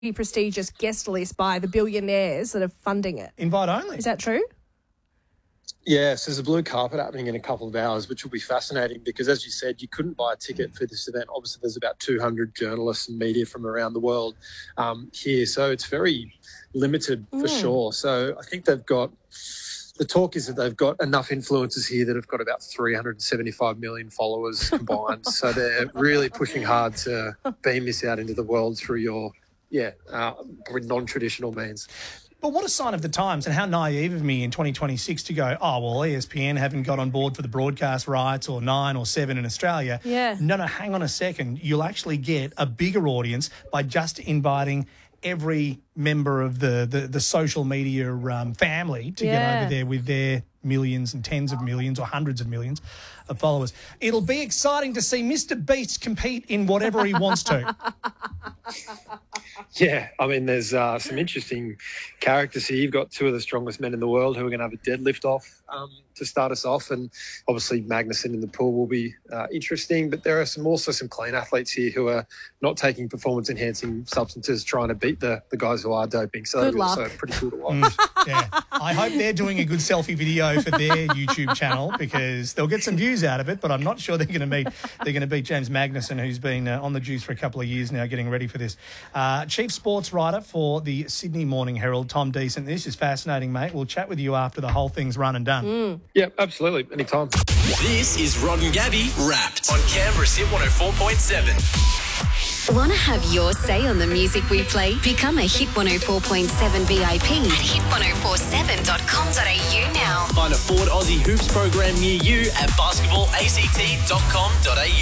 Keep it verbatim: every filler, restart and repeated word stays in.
prestigious guest list by the billionaires that are funding it. Invite only. Is that true? Yes, there's a blue carpet happening in a couple of hours, which will be fascinating because, as you said, you couldn't buy a ticket for this event. Obviously, there's about two hundred journalists and media from around the world um, here, so it's very limited for mm. sure. So I think they've got... The talk is that they've got enough influencers here that have got about three hundred seventy-five million followers combined. So they're really pushing hard to beam this out into the world through your, yeah, uh, non-traditional means. But what a sign of the times, and how naive of me in twenty twenty-six to go, oh, well, E S P N haven't got on board for the broadcast rights, or Nine or Seven in Australia. Yeah. No, no, hang on a second. You'll actually get a bigger audience by just inviting every member of the, the, the social media um, family to yeah. get over there with their millions and tens of millions or hundreds of millions of followers. It'll be exciting to see Mister Beast compete in whatever he wants to. Yeah, I mean, there's uh, some interesting characters here. You've got two of the strongest men in the world who are going to have a deadlift off um, to start us off, and obviously Magnussen in the pool will be uh, interesting. But there are some also some clean athletes here who are not taking performance-enhancing substances, trying to beat the, the guys who are doping. So Good that'll be luck. also pretty cool to watch. Mm, yeah, I hope they're doing a good selfie video for their YouTube channel because they'll get some views out of it. But I'm not sure they're going to meet. They're going to beat James Magnussen, who's been uh, on the juice for a couple of years now, getting ready for this. Uh, Chief sports writer for the Sydney Morning Herald, Tom Decent. This is fascinating, mate. We'll chat with you after the whole thing's run and done. Mm. Yeah, absolutely. Anytime. This is Rod and Gabby Wrapped on Canberra's Hit one oh four point seven. Want to have your say on the music we play? Become a Hit one oh four point seven V I P at hit one oh four seven dot com dot a u now. Find a Ford Aussie Hoops program near you at basketball a c t dot com dot a u.